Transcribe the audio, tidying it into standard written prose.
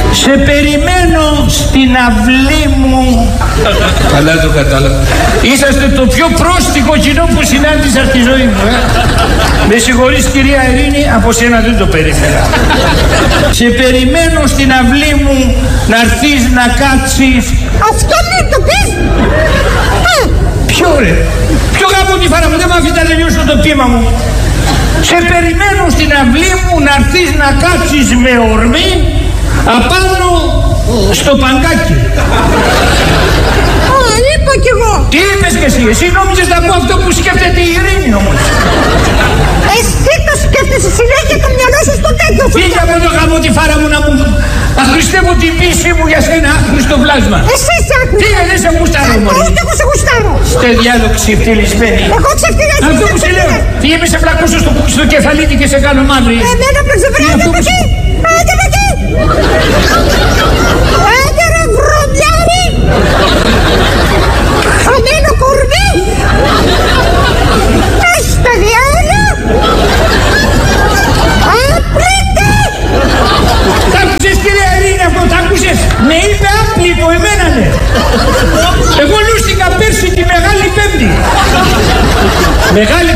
Σε περιμένω στην αυλή μου. Καλά το κατάλαβα. Είσαστε το πιο πρόστιχο κοινό που συνάντησα στη ζωή μου. Με συγχωρείς κυρία Ειρήνη, από σένα δεν το περίμενα. Σε περιμένω στην αυλή μου να έρθεις να κάτσεις. Αυτό μην το πεις. Ποιο ρε, ποιο γάμο τη φάρα μου, δεν μ' αφήνει να τελειώσω το πείμα μου. Σε περιμένω στην αυλή μου να έρθεις να κάτσεις με ορμή απάνω στο παγκάκι. Είπα κι εγώ. Τι είπες και εσύ νόμιζες να πω αυτό που σκέφτεται η Ειρήνη όμως. Εσύ το σκέφτεσαι συνέχεια το μυαλό σου στο τέτοιο. Φύγε από το γάμο τη φάρα μου να μου αχρηστεύω την πίση μου για σένα άχρηστο πλάσμα. Εσύ σε άχρηστο. Φύγε, δεν σε γουστάρω μωρή. Ούτε εγώ σε γουστάρω. Στε διάλογο ξεφτυλισμένη. Εγώ ξεφτυλιάζω. Αυτό που σε λέω. Φύγε μη σε πλακούσω στο κεφαλίτι και σε κάνω μαύρη. Εμένα πλεξεβράζει από εκεί. Άντε με εκεί. Άντε ρε βρωμιάρι. Χαμένο κορμί. Πες τα διάλα. Άπλητε. Τ' άκουσες κυρία Ειρήνη αυτό, τ' άκουσες. Με είπε άπλητο εμένα ναι. Εγώ λούστηκα πέρσι τη Μεγάλη Πέμπτη. Μεγάλη